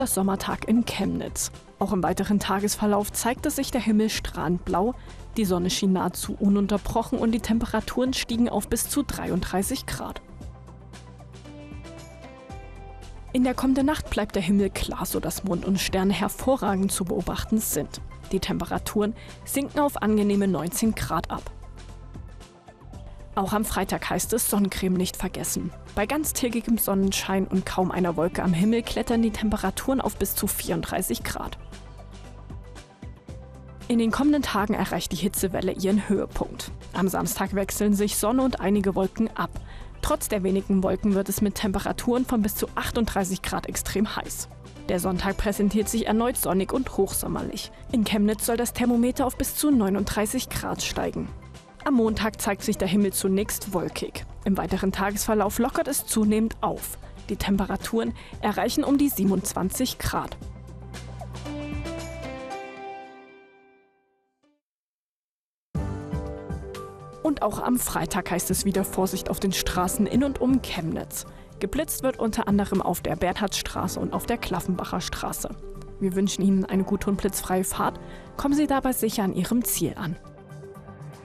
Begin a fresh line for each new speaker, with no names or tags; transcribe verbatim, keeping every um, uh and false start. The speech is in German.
Das Sommertag in Chemnitz. Auch im weiteren Tagesverlauf zeigte sich der Himmel strahlend blau, die Sonne schien nahezu ununterbrochen und die Temperaturen stiegen auf bis zu dreiunddreißig Grad. In der kommenden Nacht bleibt der Himmel klar, sodass Mond und Sterne hervorragend zu beobachten sind. Die Temperaturen sinken auf angenehme neunzehn Grad ab. Auch am Freitag heißt es Sonnencreme nicht vergessen. Bei ganztägigem Sonnenschein und kaum einer Wolke am Himmel klettern die Temperaturen auf bis zu vierunddreißig Grad. In den kommenden Tagen erreicht die Hitzewelle ihren Höhepunkt. Am Samstag wechseln sich Sonne und einige Wolken ab. Trotz der wenigen Wolken wird es mit Temperaturen von bis zu achtunddreißig Grad extrem heiß. Der Sonntag präsentiert sich erneut sonnig und hochsommerlich. In Chemnitz soll das Thermometer auf bis zu neununddreißig Grad steigen. Am Montag zeigt sich der Himmel zunächst wolkig. Im weiteren Tagesverlauf lockert es zunehmend auf. Die Temperaturen erreichen um die siebenundzwanzig Grad. Und auch am Freitag heißt es wieder Vorsicht auf den Straßen in und um Chemnitz. Geblitzt wird unter anderem auf der Bernhardstraße und auf der Klaffenbacher Straße. Wir wünschen Ihnen eine gute und blitzfreie Fahrt. Kommen Sie dabei sicher an Ihrem Ziel an.